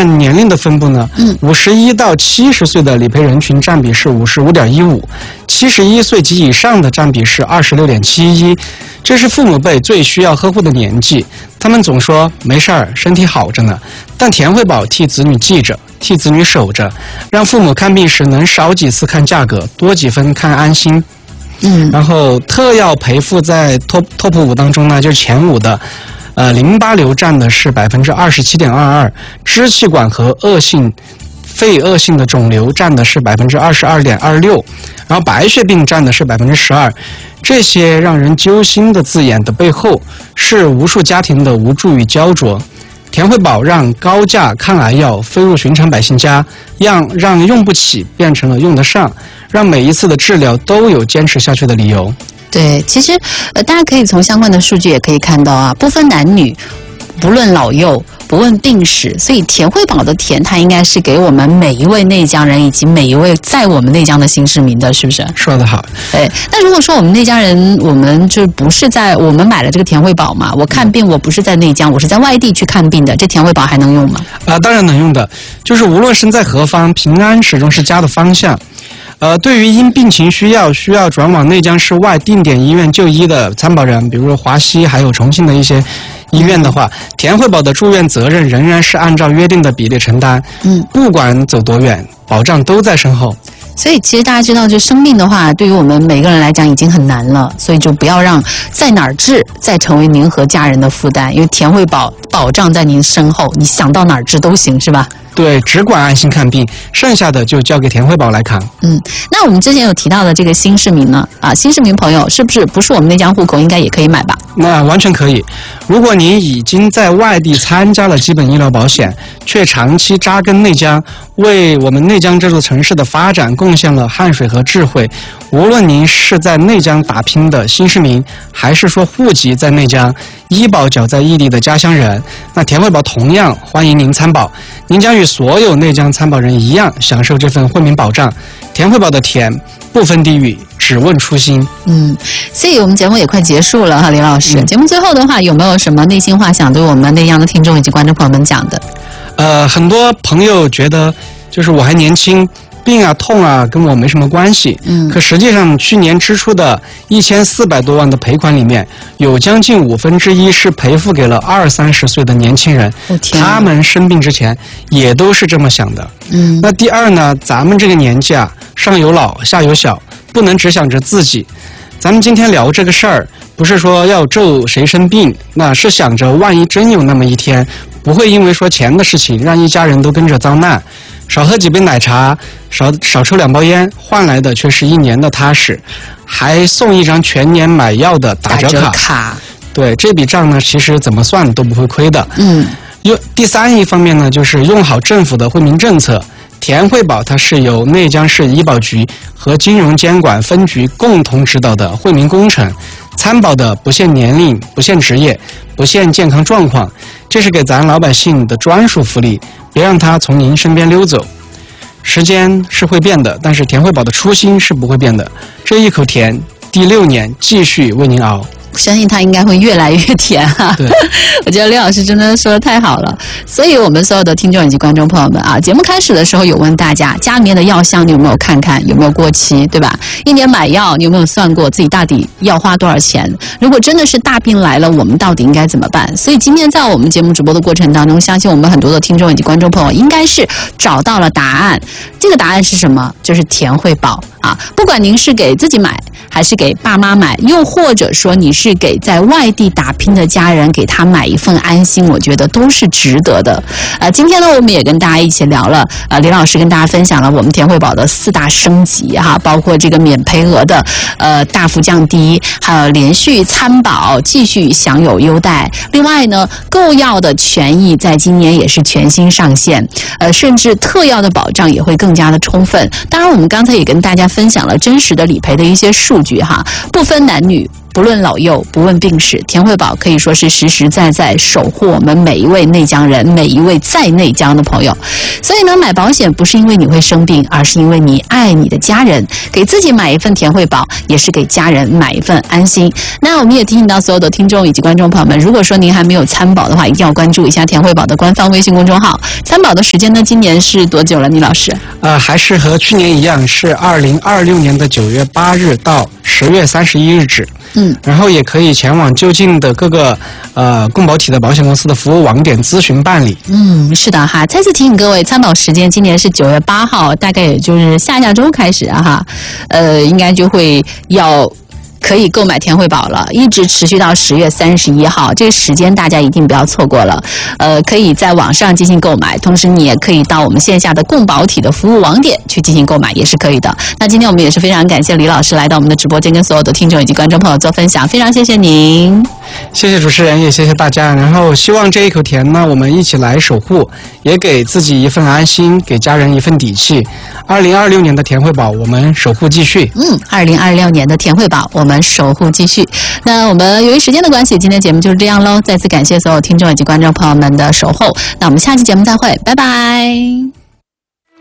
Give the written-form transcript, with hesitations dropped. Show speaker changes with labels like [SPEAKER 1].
[SPEAKER 1] 按年龄的分布呢，51到70岁的理赔人群占比是55.15%，71岁及以上的占比是26.71%，这是父母辈最需要呵护的年纪。他们总说没事儿，身体好着呢，但田惠保替子女记着，替子女守着，让父母看病时能少几次看价格，多几分看安心。然后特要赔付在 top 5当中呢，就是前5的，淋巴瘤占的是27.22%，支气管和肺恶性的肿瘤占的是22.26%，然后白血病占的是12%。这些让人揪心的字眼的背后，是无数家庭的无助与焦灼。田惠保让高价抗癌药飞入寻常百姓家，让用不起变成了用得上，让每一次的治疗都有坚持下去的理由。
[SPEAKER 2] 对，其实大家可以从相关的数据也可以看到啊，不分男女，不论老幼，不问病史，所以田惠保的田，它应该是给我们每一位内江人以及每一位在我们内江的新市民的，是不是？
[SPEAKER 1] 说得好。
[SPEAKER 2] 对，那如果说我们内江人，我们就不是在我们买了这个田惠保嘛，我看病我不是在内江，我是在外地去看病的，这田惠保还能用吗？
[SPEAKER 1] 当然能用的，就是无论身在何方，平安始终是家的方向。对于因病情需要转往内江市外定点医院就医的参保人，比如说华西还有重庆的一些医院的话，田惠保的住院责任仍然是按照约定的比例承担。不管走多远，保障都在身后。
[SPEAKER 2] 所以其实大家知道，就生病的话，对于我们每个人来讲已经很难了，所以就不要让在哪儿治再成为您和家人的负担，因为田惠保保障在您身后，你想到哪儿治都行，是吧？
[SPEAKER 1] 对，只管安心看病，剩下的就交给田惠保来扛。
[SPEAKER 2] 那我们之前有提到的这个新市民呢，新市民朋友是不是我们内江户口应该也可以买吧？
[SPEAKER 1] 那完全可以。如果您已经在外地参加了基本医疗保险，却长期扎根内江，为我们内江这座城市的发展贡献了汗水和智慧，无论您是在内江打拼的新市民，还是说户籍在内江，医保缴在异地的家乡人，那田惠保同样欢迎您参保。您将与所有内江参保人一样享受这份惠民保障。田惠保的田不分地域，只问初心。
[SPEAKER 2] 所以我们节目也快结束了哈，李老师。节目最后的话，有没有什么内心话想对我们内江的听众以及观众朋友们讲的？
[SPEAKER 1] 很多朋友觉得就是我还年轻，病啊痛啊跟我没什么关系。可实际上去年支出的1400多万的赔款里面，有将近1/5是赔付给了20-30岁的年轻人。他们生病之前也都是这么想的。那第二呢，咱们这个年纪啊，上有老下有小，不能只想着自己。咱们今天聊这个事儿，不是说要咒谁生病，那是想着万一真有那么一天，不会因为说钱的事情让一家人都跟着遭难。少喝几杯奶茶，少抽2包烟，换来的却是1年的踏实，还送一张全年买药的打折卡。对，这笔账呢，其实怎么算都不会亏的。第三一方面呢，就是用好政府的惠民政策。田惠保它是由内江市医保局和金融监管分局共同指导的惠民工程，参保的不限年龄、不限职业、不限健康状况，这是给咱老百姓的专属福利，别让它从您身边溜走。时间是会变的，但是田惠保的初心是不会变的。这一口甜，第6年继续为您熬。
[SPEAKER 2] 我相信它应该会越来越甜哈。对，我觉得李老师真的说得太好了。所以我们所有的听众以及观众朋友们啊，节目开始的时候有问大家，家里面的药箱你有没有看看有没有过期，对吧？1年买药你有没有算过自己到底要花多少钱？如果真的是大病来了，我们到底应该怎么办？所以今天在我们节目直播的过程当中，相信我们很多的听众以及观众朋友应该是找到了答案。这个答案是什么？就是田惠保啊！不管您是给自己买，还是给爸妈买，又或者说你是给在外地打拼的家人给他买一份安心，我觉得都是值得的。今天呢，我们也跟大家一起聊了，李老师跟大家分享了我们田惠保的4大升级哈，包括这个免赔额的大幅降低，还有连续参保继续享有优待。另外呢，购药的权益在今年也是全新上线，甚至特药的保障也会更加的充分。当然，我们刚才也跟大家分享了真实的理赔的一些数据哈，不分男女。 不论老幼，不问病史，田惠保可以说是实实在在守护我们每一位内江人，每一位在内江的朋友。所以呢，买保险不是因为你会生病，而是因为你爱你的家人，给自己买一份田惠保，也是给家人买一份安心。那我们也提醒到所有的听众以及观众朋友们，如果说您还没有参保的话，一定要关注一下田惠保的官方微信公众号。参保的时间呢，今年是多久了，倪老师？
[SPEAKER 1] 还是和去年一样，是2026年的9月8日到10月31日止。然后也可以前往就近的各个共保体的保险公司的服务网点咨询办理。
[SPEAKER 2] 是的哈，再次提醒各位，参保时间今年是9月8号，大概也就是下周开始哈，应该就会要可以购买田惠保了，一直持续到10月31号，这个时间大家一定不要错过了。可以在网上进行购买，同时你也可以到我们线下的共保体的服务网点去进行购买，也是可以的。那今天我们也是非常感谢李老师来到我们的直播间，跟所有的听众以及观众朋友做分享，非常谢谢您。
[SPEAKER 1] 谢谢主持人，也谢谢大家。然后希望这一口田呢，我们一起来守护，也给自己一份安心，给家人一份底气。2026年的田惠保，我们守护继续。
[SPEAKER 2] 2026年的田惠保，我们守护继续。那我们由于时间的关系，今天节目就是这样喽。再次感谢所有听众以及观众朋友们的守候。那我们下期节目再会，拜拜。